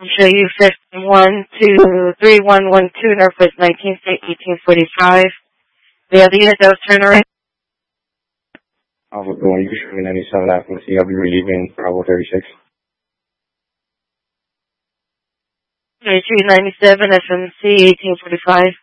I'll show you 123-112, Northwest 19th State, 1845. We have the unit that was turned around. Alpha 1, you can show me 97 after C. I'll be relieving Bravo 36. 3297 FMC 1845.